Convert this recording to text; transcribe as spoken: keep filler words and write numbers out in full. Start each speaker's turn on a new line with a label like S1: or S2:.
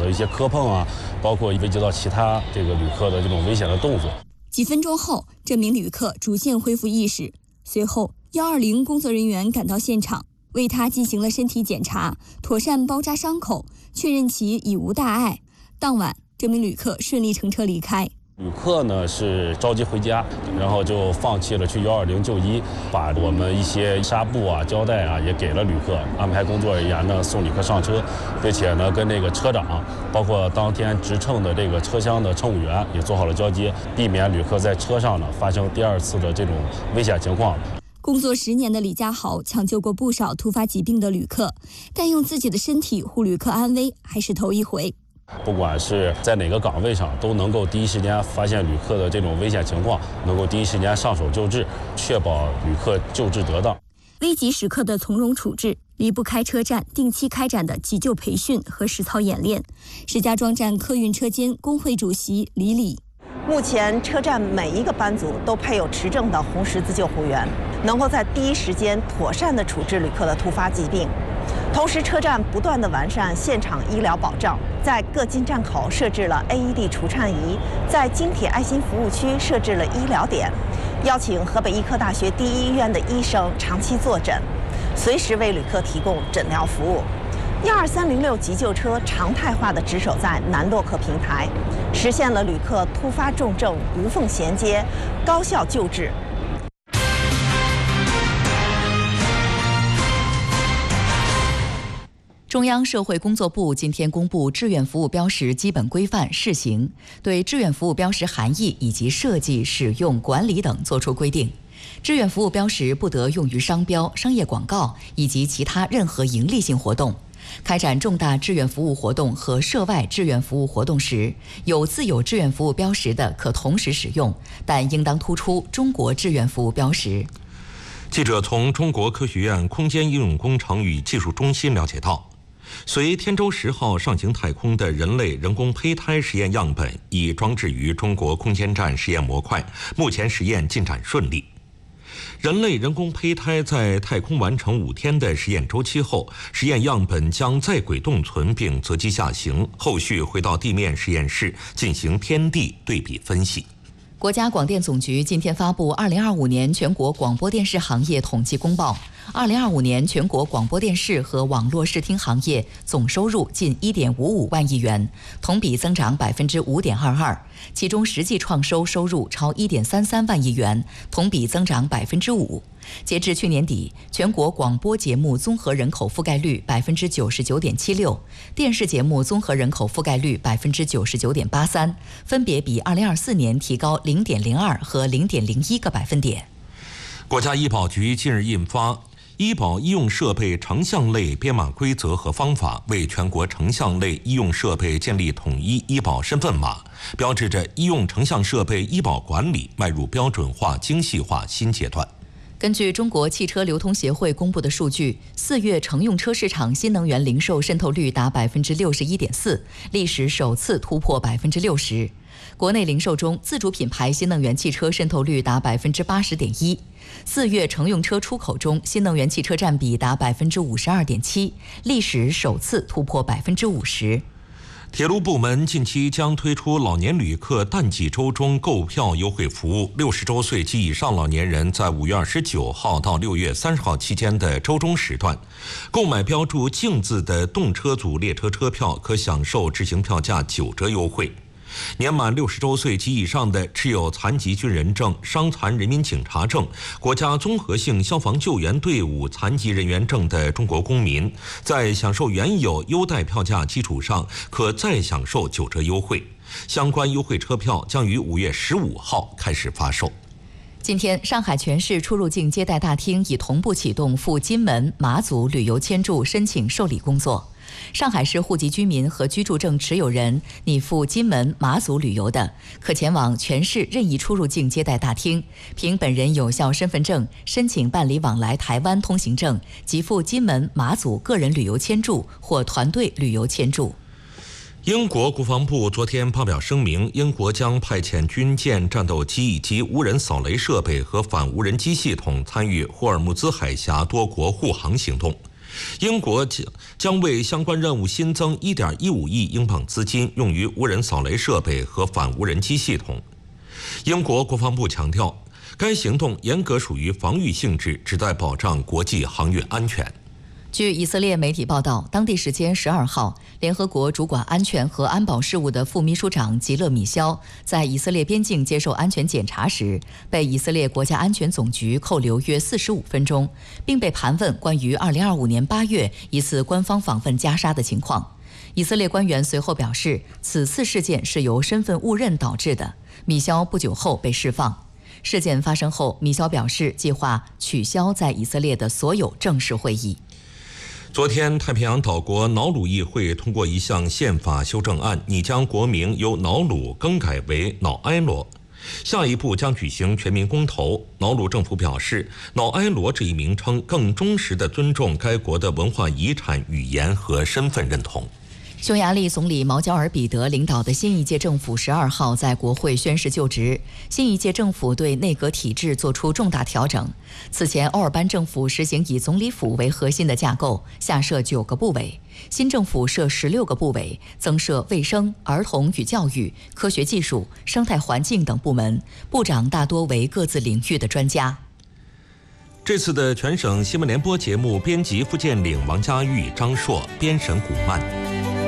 S1: 的一些磕碰啊，包括危及到其他这个旅客的这种危险的动作。
S2: 几分钟后，这名旅客逐渐恢复意识，随后一二零工作人员赶到现场，为他进行了身体检查，妥善包扎伤口，确认其已无大碍。当晚，这名旅客顺利乘车离开。
S1: 旅客呢是着急回家，然后就放弃了去一二零就医，把我们一些纱布啊、胶带啊也给了旅客，安排工作人员呢送旅客上车，并且呢跟这个车长，包括当天值乘的这个车厢的乘务员也做好了交接，避免旅客在车上呢发生第二次的这种危险情况。
S2: 工作十年的李家豪抢救过不少突发疾病的旅客，但用自己的身体护旅客安危还是头一回。
S1: 不管是在哪个岗位上，都能够第一时间发现旅客的这种危险情况，能够第一时间上手救治，确保旅客救治得当。
S2: 危急时刻的从容处置，离不开车站定期开展的急救培训和实操演练。石家庄站客运车间工会主席李李。
S3: 目前车站每一个班组都配有持证的红十字救护员，能够在第一时间妥善地处置旅客的突发疾病。同时，车站不断地完善现场医疗保障，在各进站口设置了 A E D 除颤仪，在京铁爱心服务区设置了医疗点，邀请河北医科大学第一医院的医生长期坐诊，随时为旅客提供诊疗服务。一二三零六急救车常态化地值守在南洛克平台，实现了旅客突发重症无缝衔接、高效救治。
S4: 中央社会工作部今天公布志愿服务标识基本规范试行，对志愿服务标识含义以及设计、使用、管理等作出规定。志愿服务标识不得用于商标、商业广告以及其他任何营利性活动。开展重大志愿服务活动和涉外志愿服务活动时，有自有志愿服务标识的可同时使用，但应当突出中国志愿服务标识。
S5: 记者从中国科学院空间应用工程与技术中心了解到，随天舟十号上行太空的人类人工胚胎实验样本已装置于中国空间站实验模块，目前实验进展顺利。人类人工胚胎在太空完成五天的实验周期后，实验样本将在轨冻存并择机下行，后续回到地面实验室进行天地对比分析。
S4: 国家广电总局今天发布二零二五年全国广播电视行业统计公报。二零二五年全国广播电视和网络视听行业总收入近一点五五万亿元，同比增长百分之五点二二，其中实际创收收入超一点三三万亿元，同比增长百分之五。截至去年底，全国广播节目综合人口覆盖率百分之九十九点七六，电视节目综合人口覆盖率百分之九十九点八三，分别比二零二四年提高零点零二和零点零一个百分点。
S5: 国家医保局近日印发医保医用设备成像类编码规则和方法，为全国成像类医用设备建立统一医保身份码，标志着医用成像设备医保管理迈入标准化、精细化新阶段。
S4: 根据中国汽车流通协会公布的数据，四月乘用车市场新能源零售渗透率达百分之六十一点四，历史首次突破百分之六十。国内零售中，自主品牌新能源汽车渗透率达百分之八十点一。四月乘用车出口中，新能源汽车占比达百分之五十二点七，历史首次突破百分之五十。
S5: 铁路部门近期将推出老年旅客淡季周中购票优惠服务，六十周岁及以上老年人在五月二十九号到六月三十号期间的周中时段，购买标注“静”字的动车组列车车票，可享受执行票价九折优惠。年满六十周岁及以上的持有残疾军人证、伤残人民警察证、国家综合性消防救援队伍残疾人员证的中国公民，在享受原有优待票价基础上，可再享受九折优惠。相关优惠车票将于五月十五号开始发售。
S4: 今天，上海全市出入境接待大厅已同步启动赴金门、马祖旅游签注申请受理工作。上海市户籍居民和居住证持有人拟赴金门、马祖旅游的，可前往全市任意出入境接待大厅，凭本人有效身份证申请办理往来台湾通行证及赴金门、马祖个人旅游签注或团队旅游签注。
S5: 英国国防部昨天发表声明，英国将派遣军舰、战斗机以及无人扫雷设备和反无人机系统参与霍尔木兹海峡多国护航行动。 英国将为相关任务新增 一点一五亿英镑资金，用于无人扫雷设备和反无人机系统。英国国防部强调，该行动严格属于防御性质，旨在保障国际航运安全。
S4: 据以色列媒体报道，当地时间十二号，联合国主管安全和安保事务的副秘书长吉勒米肖在以色列边境接受安全检查时，被以色列国家安全总局扣留约四十五分钟，并被盘问关于二零二五年八月一次官方访问加沙的情况。以色列官员随后表示，此次事件是由身份误认导致的。米肖不久后被释放。事件发生后，米肖表示计划取消在以色列的所有正式会议。
S5: 昨天，太平洋岛国瑙鲁议会通过一项宪法修正案，拟将国名由瑙鲁更改为瑙埃罗。下一步将举行全民公投。瑙鲁政府表示，瑙埃罗这一名称更忠实地尊重该国的文化遗产、语言和身份认同。
S4: 匈牙利总理毛焦尔彼得领导的新一届政府十二号在国会宣誓就职。新一届政府对内阁体制作出重大调整。此前，欧尔班政府实行以总理府为核心的架构，下设九个部委；新政府设十六个部委，增设卫生、儿童与教育、科学技术、生态环境等部门，部长大多为各自领域的专家。
S5: 这次的全省新闻联播节目编辑付建岭、王佳玉、张硕，编审古曼。